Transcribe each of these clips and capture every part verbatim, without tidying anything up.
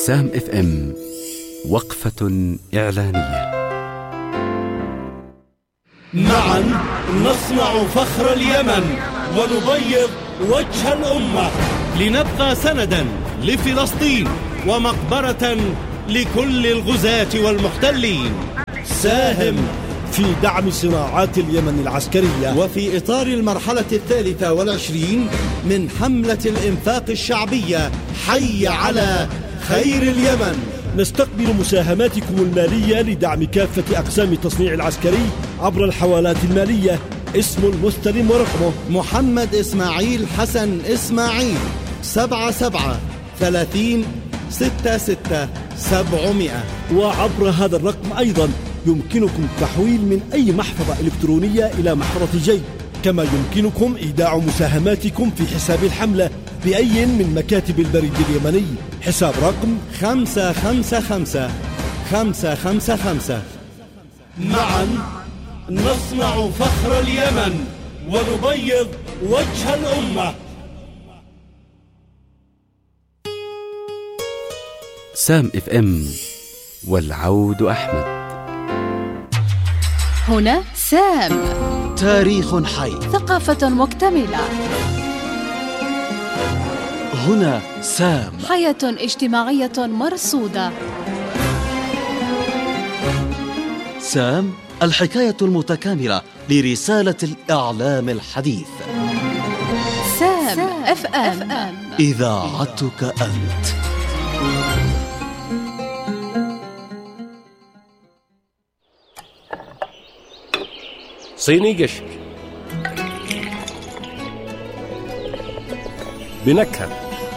سام اف ام وقفة إعلانية. معا نصنع فخر اليمن ونبيض وجه الأمة، لنبقى سندا لفلسطين ومقبرة لكل الغزاة والمحتلين. ساهم في دعم صناعات اليمن العسكرية، وفي إطار المرحلة الثالثة والعشرين من حملة الإنفاق الشعبية حي على خير اليمن، نستقبل مساهماتكم المالية لدعم كافة أقسام التصنيع العسكري عبر الحوالات المالية. اسم المستلم ورقمه محمد إسماعيل حسن إسماعيل، سبعة سبعة ثلاثين ستة ستة سبعمائة. وعبر هذا الرقم أيضا يمكنكم التحويل من أي محفظة إلكترونية إلى محفظة جيب، كما يمكنكم إيداع مساهماتكم في حساب الحملة بأي من مكاتب البريد اليمني. حساب رقم خمسة خمسة خمسة خمسة خمسة خمسة. معا نصنع فخر اليمن ونبيض وجه الأمة. سام اف ام والعود أحمد. هنا سام، تاريخ حي، ثقافة مكتملة. هنا سام، حياة اجتماعية مرصودة. سام، الحكاية المتكاملة لرسالة الإعلام الحديث. سام اف ام، إذاعتك أنت. صيني قشر بنكهة.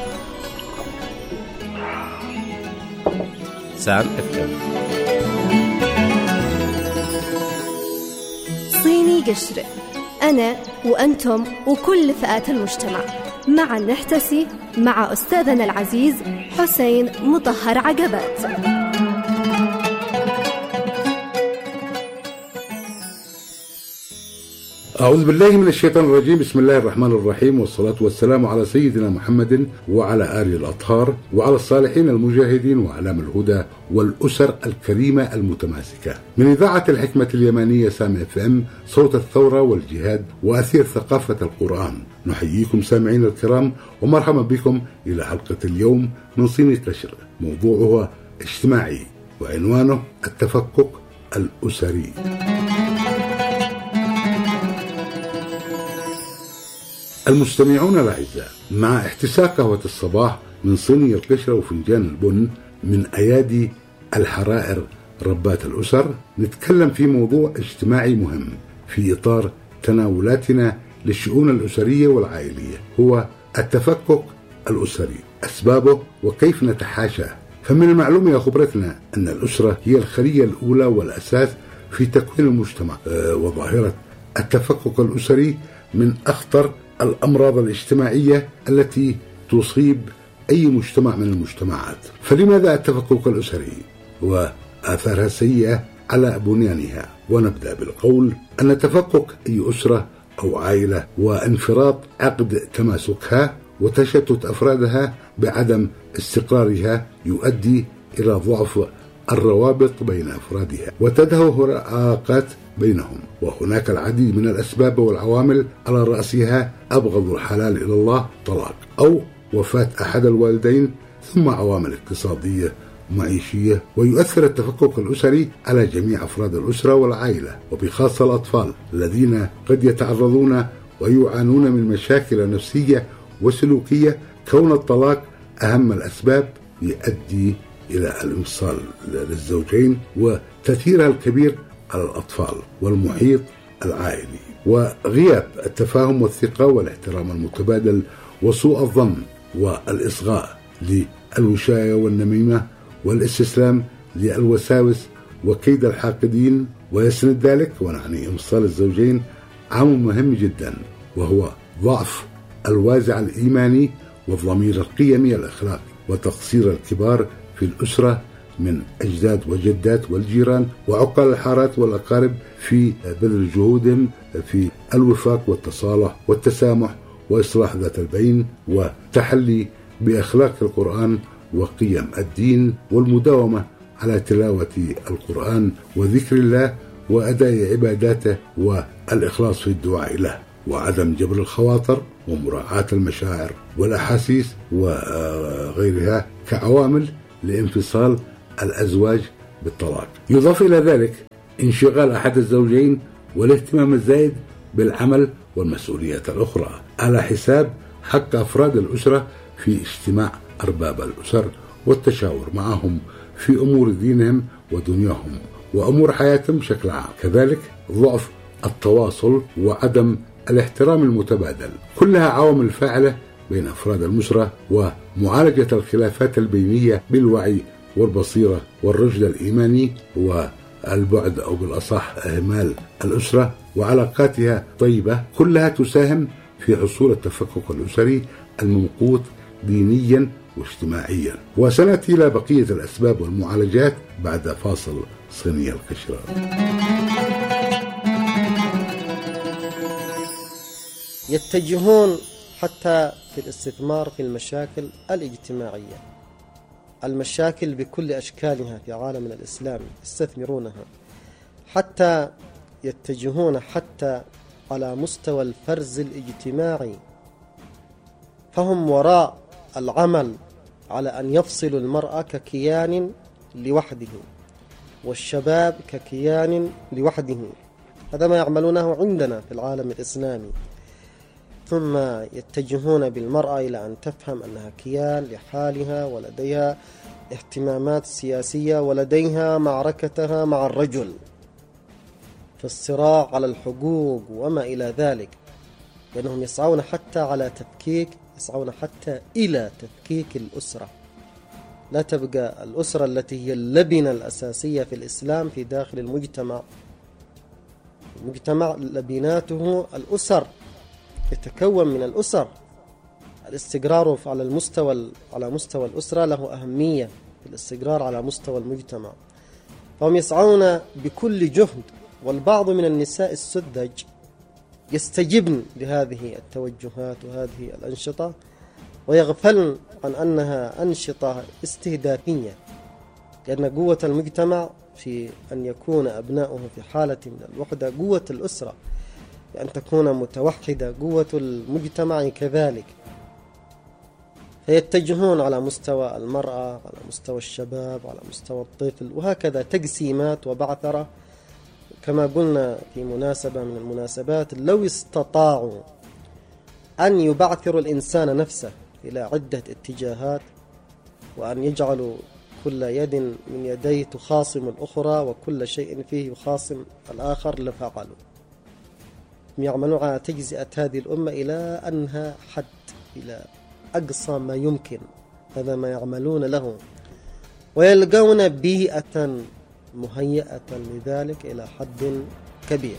سام اف ام. صيني قشر، أنا وأنتم وكل فئات المجتمع معا نحتسي مع أستاذنا العزيز حسين مطهر عقبات. أعوذ بالله من الشيطان الرجيم. بسم الله الرحمن الرحيم، والصلاة والسلام على سيدنا محمد وعلى آله الأطهار وعلى الصالحين المجاهدين وأعلام الهدى والأسر الكريمة المتماسكة. من إذاعة الحكمة اليمنية سام اف ام، صوت الثورة والجهاد وأثير ثقافة القرآن. نحييكم سامعين الكرام ومرحبا بكم إلى حلقة اليوم من صيني قشر، موضوعها اجتماعي وعنوانه التفكك الأسري. المستمعون الأعزاء، مع احتساء قهوة الصباح من صيني القشرة وفنجان البن من أيادي الحرائر ربات الأسر، نتكلم في موضوع اجتماعي مهم في إطار تناولاتنا للشؤون الأسرية والعائلية، هو التفكك الأسري، أسبابه وكيف نتحاشاه. فمن المعلوم يا خبرتنا أن الأسرة هي الخلية الأولى والأساس في تكوين المجتمع، أه وظاهرة التفكك الأسري من أخطر الأمراض الاجتماعية التي تصيب أي مجتمع من المجتمعات. فلماذا التفكك الأسري وآثارها السيئة على بنيانها؟ ونبدأ بالقول أن تفكك أي أسرة أو عائلة وانفراط عقد تماسكها وتشتت أفرادها بعدم استقرارها يؤدي إلى ضعف الروابط بين أفرادها وتدهور العلاقات بينهم. وهناك العديد من الأسباب والعوامل، على رأسها أبغض الحلال إلى الله طلاق أو وفاة أحد الوالدين، ثم عوامل اقتصادية ومعيشية. ويؤثر التفكك الأسري على جميع أفراد الأسرة والعائلة، وبخاصة الأطفال الذين قد يتعرضون ويعانون من مشاكل نفسية وسلوكية. كون الطلاق أهم الأسباب يؤدي إلى الانفصال للزوجين وتأثيرها الكبير على الأطفال والمحيط العائلي، وغياب التفاهم والثقة والاحترام المتبادل وسوء الظن والإصغاء للوشاية والنميمة والاستسلام للوساوس وكيد الحاقدين. ويسند ذلك ونعني انفصال الزوجين عامل مهم جدا، وهو ضعف الوازع الإيماني والضمير القيمي الأخلاقي، وتقصير الكبار في الأسرة من أجداد وجدات والجيران وعقال الحارات والأقارب في بذل جهودهم في الوفاق والتصالح والتسامح وإصلاح ذات البين وتحلي بأخلاق القرآن وقيم الدين والمداومة على تلاوة القرآن وذكر الله وأداء عباداته والإخلاص في الدعاء له، وعدم جبر الخواطر ومراعاة المشاعر والأحاسيس وغيرها كعوامل لانفصال الأزواج بالطلاق. يضاف إلى ذلك انشغال أحد الزوجين والاهتمام الزايد بالعمل والمسؤوليات الأخرى على حساب حق أفراد الأسرة في اجتماع أرباب الأسر والتشاور معهم في أمور دينهم ودنياهم وأمور حياتهم بشكل عام. كذلك ضعف التواصل وعدم الاحترام المتبادل، كلها عوامل فاعلة بين أفراد الأسرة، ومعالجة الخلافات البينية بالوعي والبصيرة والرشد الإيماني والبعد أو بالأصح إهمال الأسرة وعلاقاتها طيبة، كلها تساهم في حصول التفكك الأسري الممقوت دينيا واجتماعيا. وسنأتي إلى بقية الأسباب والمعالجات بعد فاصل صينية القشرة. يتجهون حتى في الاستثمار في المشاكل الاجتماعية، المشاكل بكل أشكالها في عالمنا الإسلامي يستثمرونها، حتى يتجهون حتى على مستوى الفرز الاجتماعي، فهم وراء العمل على أن يفصلوا المرأة ككيان لوحده والشباب ككيان لوحده. هذا ما يعملونه عندنا في العالم الإسلامي. ثم يتجهون بالمرأة إلى أن تفهم أنها كيان لحالها ولديها اهتمامات سياسية ولديها معركتها مع الرجل في الصراع على الحقوق وما إلى ذلك، لأنهم يسعون حتى على تفكيك يسعون حتى إلى تفكيك الأسرة. لا تبقى الأسرة التي هي اللبنة الأساسية في الإسلام في داخل المجتمع. المجتمع لبناته الأسر، يتكون من الأسر. الاستقرار على المستوى على مستوى الأسرة له أهمية في الاستقرار على مستوى المجتمع. فهم يسعون بكل جهد، والبعض من النساء السذج يستجبن لهذه التوجهات وهذه الأنشطة ويغفلن عن أنها أنشطة استهدافية، لأن قوة المجتمع في أن يكون أبناؤه في حالة من الوحدة، قوة الأسرة بأن تكون متوحدة، قوة المجتمع كذلك. فيتجهون على مستوى المرأة، على مستوى الشباب، على مستوى الطفل، وهكذا تقسيمات وبعثرة. كما قلنا في مناسبة من المناسبات، لو استطاعوا أن يبعثروا الإنسان نفسه إلى عدة اتجاهات وأن يجعلوا كل يد من يديه تخاصم الأخرى وكل شيء فيه يخاصم الآخر لفعلوا. يعملون على تجزئة هذه الأمة إلى أنها حد، إلى أقصى ما يمكن. هذا ما يعملون له، ويلقون بيئة مهيئة لذلك إلى حد كبير.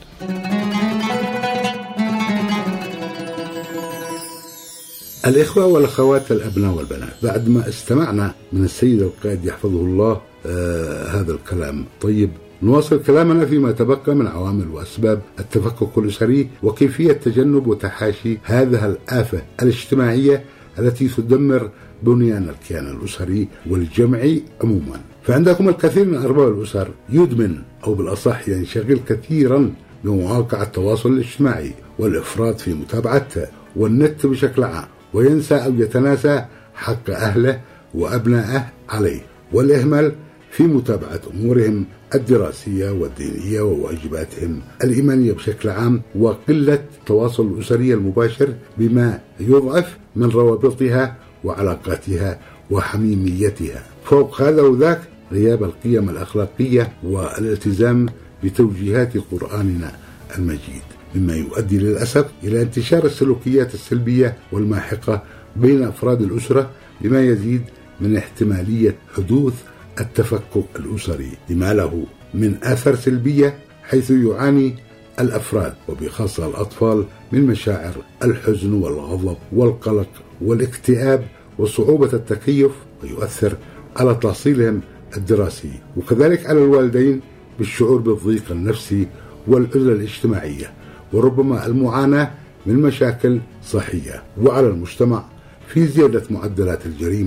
الإخوة والأخوات الأبناء والبنات، بعد ما استمعنا من السيد القائد يحفظه الله آه هذا الكلام طيب، نواصل كلامنا فيما تبقى من عوامل وأسباب التفكك الأسري وكيفية تجنب وتحاشي هذه الآفة الاجتماعية التي تدمر بنيان الكيان الأسري والجمعي عموما. فعندكم الكثير من أرباب الأسر يدمن أو بالأصح ينشغل كثيرا بمواقع التواصل الاجتماعي والإفراط في متابعته والنت بشكل عام، وينسى أو يتناسى حق أهله وأبنائه عليه، والإهمال في متابعة أمورهم الدراسية والدينية وواجباتهم الإيمانية بشكل عام، وقلة التواصل الأسري المباشر بما يضعف من روابطها وعلاقاتها وحميميتها. فوق هذا وذاك غياب القيم الأخلاقية والالتزام بتوجيهات قرآننا المجيد، مما يؤدي للأسف إلى انتشار السلوكيات السلبية والماحقة بين أفراد الأسرة، بما يزيد من احتمالية حدوث التفكك الأسري لما له من آثار سلبية، حيث يعاني الأفراد وبخاصة الأطفال من مشاعر الحزن والغضب والقلق والاكتئاب وصعوبة التكيف، ويؤثر على تحصيلهم الدراسي، وكذلك على الوالدين بالشعور بالضيق النفسي والعزلة الاجتماعية وربما المعاناة من مشاكل صحية، وعلى المجتمع في زيادة معدلات الجريمة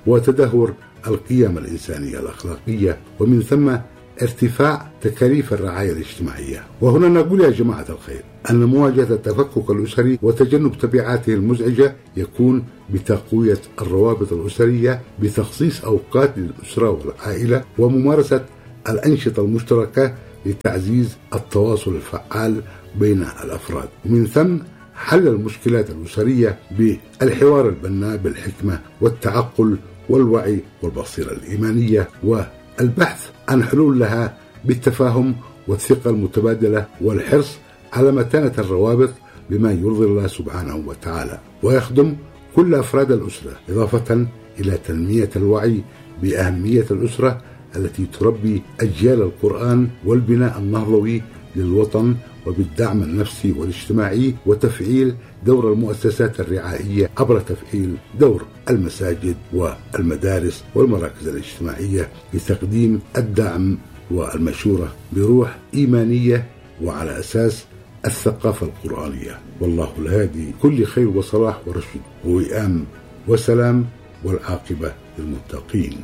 وتدهور القيم الإنسانية الأخلاقية، ومن ثم ارتفاع تكاليف الرعاية الاجتماعية. وهنا نقول يا جماعة الخير أن مواجهة التفكك الأسري وتجنب تبعاته المزعجة يكون بتقوية الروابط الأسرية، بتخصيص أوقات للأسرة والعائلة، وممارسة الأنشطة المشتركة لتعزيز التواصل الفعال بين الأفراد، ومن ثم حل المشكلات الأسرية بالحوار البناء بالحكمة والتعقل والوعي والبصيرة الإيمانية، والبحث عن حلول لها بالتفاهم والثقة المتبادلة والحرص على متانة الروابط بما يرضي الله سبحانه وتعالى، ويخدم كل أفراد الأسرة، إضافة إلى تنمية الوعي بأهمية الأسرة التي تربي أجيال القرآن والبناء النهضوي للوطن، وبالدعم النفسي والاجتماعي، وتفعيل دور المؤسسات الرعائية عبر تفعيل دور المساجد والمدارس والمراكز الاجتماعية لتقديم الدعم والمشورة بروح إيمانية وعلى أساس الثقافة القرآنية. والله الهادي كل خير وصلاح ورشد ووئام وسلام، والعاقبة للمتقين.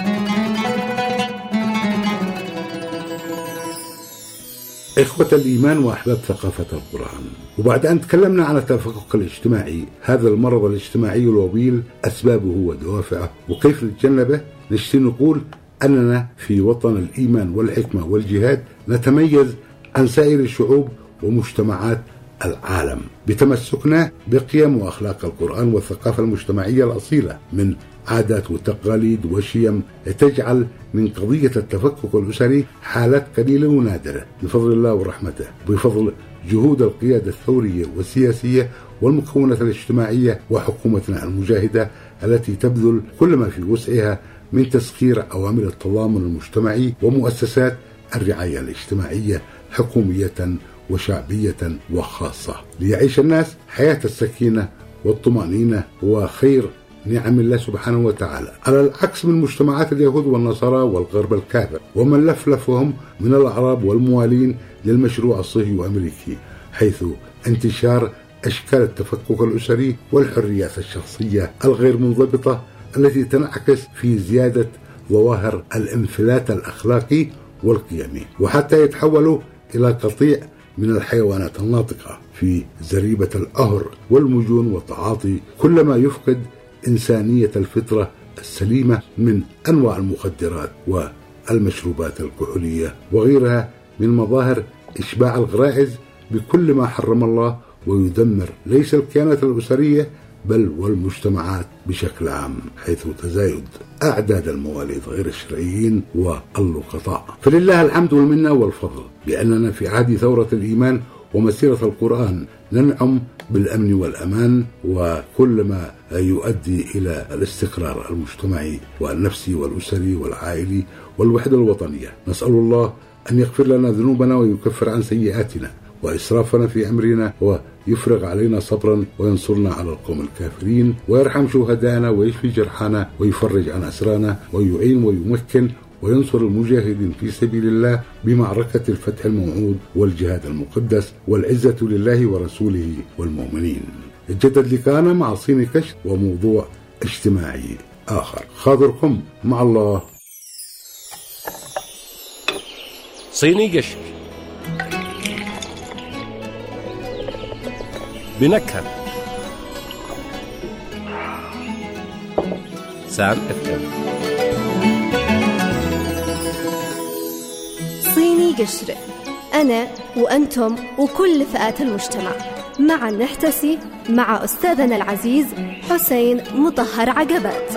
إخوة الإيمان وأحباب ثقافة القرآن، وبعد أن تكلمنا عن التفكك الاجتماعي، هذا المرض الاجتماعي الوبيل أسبابه ودوافعه وكيف نتجنبه، نشتي نقول أننا في وطن الإيمان والحكمة والجهاد نتميز عن سائر الشعوب ومجتمعات العالم بتمسكنا بقيم وأخلاق القرآن والثقافة المجتمعية الأصيلة من عادات وتقاليد وشيم تجعل من قضية التفكك الأسري حالات قليلة ونادرة بفضل الله ورحمته، بفضل جهود القيادة الثورية والسياسية والمكونات الاجتماعية وحكومتنا المجاهدة التي تبذل كل ما في وسعها من تسخير عوامل التضامن المجتمعي ومؤسسات الرعاية الاجتماعية حكومية وشعبية وخاصة ليعيش الناس حياة السكينة والطمأنينة وخير نعم الله سبحانه وتعالى، على العكس من مجتمعات اليهود والنصارى والغرب الكافر ومن لفلفهم من الأعراب والموالين للمشروع الصهيوني الأمريكي، حيث انتشار أشكال التفكك الأسري والحريات الشخصية الغير منضبطة التي تنعكس في زيادة ظواهر الانفلات الأخلاقي والقيمي، وحتى يتحولوا إلى قطيع من الحيوانات الناطقة في زريبة الأهر والمجون وتعاطي كل ما يفقد إنسانية الفطرة السليمة من أنواع المخدرات والمشروبات الكحولية وغيرها من مظاهر إشباع الغرائز بكل ما حرم الله، ويدمر ليس الكيانات الأسرية بل والمجتمعات بشكل عام، حيث تزايد أعداد المواليد غير الشرعيين واللقطاء. فلله الحمد والمنة والفضل بأننا في عهد ثورة الإيمان ومسيرة القرآن ننعم بالأمن والأمان وكل ما يؤدي إلى الاستقرار المجتمعي والنفسي والأسري والعائلي والوحدة الوطنية. نسأل الله أن يغفر لنا ذنوبنا ويكفر عن سيئاتنا وإسرافنا في أمرنا ويفرغ علينا صبرا وينصرنا على القوم الكافرين ويرحم شهدانا ويشفي جرحانا ويفرج عن أسرانا ويعين ويمكن وينصر المجاهدين في سبيل الله بمعركة الفتح الموعود والجهاد المقدس، والعزة لله ورسوله والمؤمنين. يتجدد لقاءنا مع صيني كشف وموضوع اجتماعي آخر. خاطركم مع الله. صيني قشر بنكهة سام اف ام. صيني قشر، أنا وأنتم وكل فئات المجتمع معا نحتسي مع أستاذنا العزيز حسين مطهر عقبات.